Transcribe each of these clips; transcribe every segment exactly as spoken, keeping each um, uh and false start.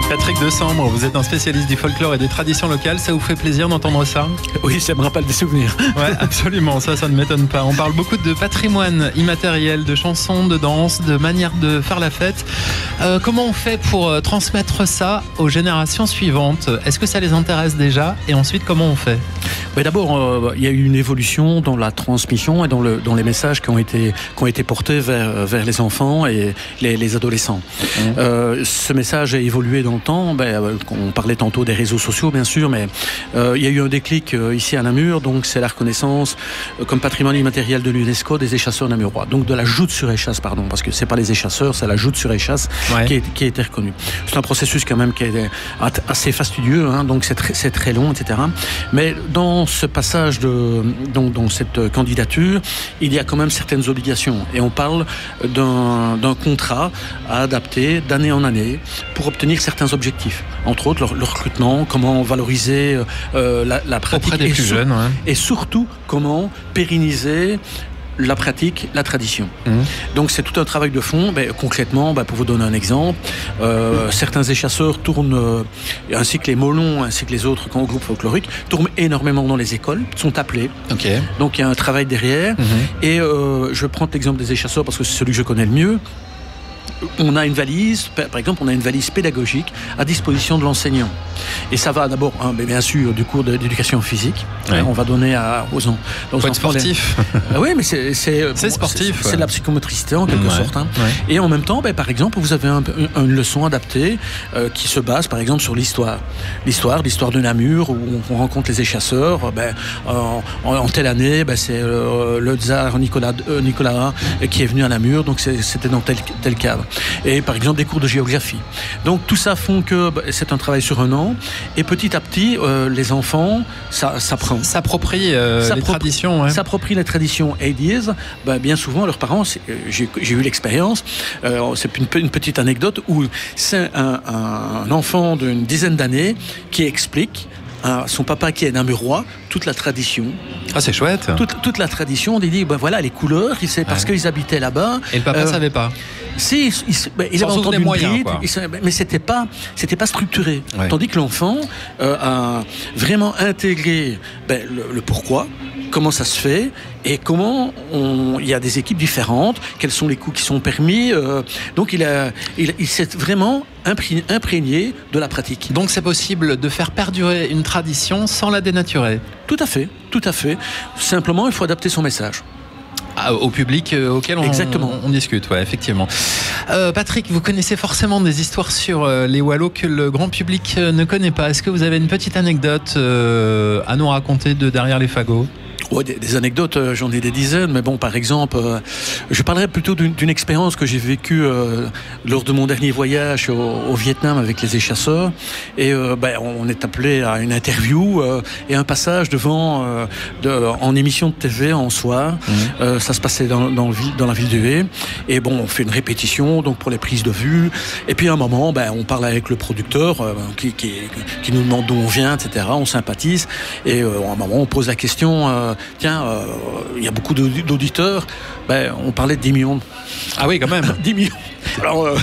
Patrick Decembre, vous êtes un spécialiste du folklore et des traditions locales. Ça vous fait plaisir d'entendre ça? Oui, ça me rappelle des souvenirs. Ouais, absolument, ça, ça ne m'étonne pas. On parle beaucoup de patrimoine immatériel, de chansons, de danse, de manière de faire la fête. Euh, comment on fait pour euh, transmettre ça aux générations suivantes? Est-ce que ça les intéresse déjà? Et ensuite, comment on fait? Mais d'abord, euh, il y a eu une évolution dans la transmission et dans, le, dans les messages qui ont été, qui ont été portés vers, vers les enfants et les, les adolescents. Mmh. Euh, ce message a évolué dans le temps. Ben, on parlait tantôt des réseaux sociaux, bien sûr, mais euh, il y a eu un déclic euh, ici à Namur. Donc, c'est la reconnaissance euh, comme patrimoine immatériel de l'UNESCO des échasseurs namurois. Donc, de la joute sur échasse, pardon, parce que c'est pas les échasseurs, c'est la joute sur échasse ouais. qui, est, qui a été reconnue. C'est un processus quand même qui est assez fastidieux, hein, donc c'est très, c'est très long, et cetera. Mais dans ce passage de, donc, dans cette candidature, il y a quand même certaines obligations. Et on parle d'un, d'un contrat à adapter d'année en année pour obtenir certains objectifs. Entre autres, le, le recrutement, comment valoriser euh, la, la pratique. Auprès des plus sur, jeunes, ouais. Et surtout, comment pérenniser la pratique, la tradition. Mmh. Donc c'est tout un travail de fond. Ben, concrètement, ben, pour vous donner un exemple, euh, certains échasseurs tournent, euh, ainsi que les Molons, ainsi que les autres groupes folkloriques, tournent énormément dans les écoles, sont appelés. Okay. Donc il y a un travail derrière. Mmh. Et euh, je prends l'exemple des échasseurs parce que c'est celui que je connais le mieux. On a une valise, par exemple, on a une valise pédagogique à disposition de l'enseignant. Et ça va d'abord, hein, mais bien sûr, du cours d'éducation physique. Ouais. Hein, on va donner à, aux, aux Faut enfants. Être sportif. Les... oui, mais c'est, c'est, c'est bon, sportif. C'est, ouais. c'est de la psychomotricité en quelque ouais. sorte. Hein. Ouais. Et en même temps, ben, par exemple, vous avez un, un, une leçon adaptée euh, qui se base, par exemple, sur l'histoire. L'histoire, l'histoire de Namur, où on rencontre les échasseurs. Ben, en, en telle année, ben, c'est euh, le tsar Nicolas, euh, Nicolas qui est venu à Namur, donc c'est, c'était dans tel, tel cadre. Et par exemple, des cours de géographie. Donc tout ça font que bah, c'est un travail sur un an et petit à petit euh, les enfants ça s'apprend. S'approprient euh, les traditions. Ouais. S'approprient les traditions et ils disent bah, bien souvent leurs parents, j'ai, j'ai eu l'expérience, euh, c'est une, une petite anecdote où c'est un, un enfant d'une dizaine d'années qui explique à son papa qui est namurois toute la tradition. Ah, c'est chouette. Toute, toute la tradition, il dit ben voilà les couleurs, c'est parce ouais. qu'ils habitaient là-bas. Et le papa ne euh, savait pas. Si, il, il, ben, il avait entendu une moyens, bride, il, mais c'était pas, c'était pas structuré. Ouais. Tandis que l'enfant euh, a vraiment intégré ben, le, le pourquoi, comment ça se fait et comment on, il y a des équipes différentes, quels sont les coups qui sont permis. Euh, donc il, a, il, il s'est vraiment imprégné, imprégné de la pratique. Donc c'est possible de faire perdurer une tradition sans la dénaturer. Tout à fait, tout à fait. Simplement, il faut adapter son message. Ah, au public euh, auquel on, Exactement. on, on discute, ouais, effectivement. Euh, Patrick, vous connaissez forcément des histoires sur euh, les Wallos que le grand public euh, ne connaît pas. Est-ce que vous avez une petite anecdote euh, à nous raconter de derrière les fagots? Ouais, des, des anecdotes, euh, j'en ai des dizaines, mais bon, par exemple, euh, je parlerai plutôt d'une, d'une expérience que j'ai vécue euh, lors de mon dernier voyage au, au Vietnam avec les échasseurs. Et euh, ben, on est appelé à une interview euh, et un passage devant, euh, de, en émission de T V en soir. Mmh. Euh, ça se passait dans, dans, dans la ville de Haye. Et bon, on fait une répétition donc pour les prises de vue. Et puis à un moment, ben, on parle avec le producteur euh, qui, qui, qui nous demande d'où on vient, et cetera. On sympathise. Et euh, à un moment, on pose la question... Euh, Tiens, il euh, y a beaucoup d'auditeurs. Ben, on parlait de dix millions. Ah oui, quand même. dix millions. Alors, euh,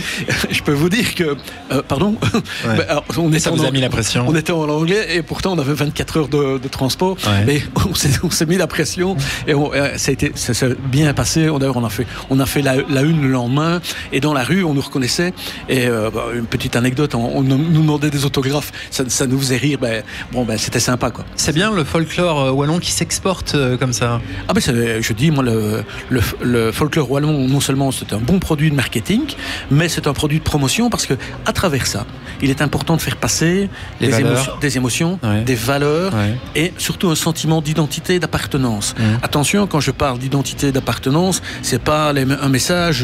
je peux vous dire que... Euh, pardon ouais. ben, alors, on Ça vous a mis la pression. On était en anglais et pourtant on avait vingt-quatre heures de, de transport. Ouais. Mais on s'est, on s'est mis la pression et on, ça, a été, ça s'est bien passé. On, d'ailleurs, on a fait, on a fait la, la une le lendemain et dans la rue, on nous reconnaissait. Et euh, bah, une petite anecdote, on, on nous demandait des autographes. Ça, ça nous faisait rire. Ben, bon, ben, c'était sympa, quoi. C'est bien le folklore wallon qui s'exporte euh, comme ça. Ah ben, c'est, je dis, moi, le, le, le folklore wallon, non seulement c'est un bon produit de marketing, mais c'est un produit de promotion parce que à travers ça, il est important de faire passer des émotions, des, émotions ouais. des valeurs ouais. et surtout un sentiment d'identité et d'appartenance. Mmh. Attention, quand je parle d'identité et d'appartenance, c'est pas les, un message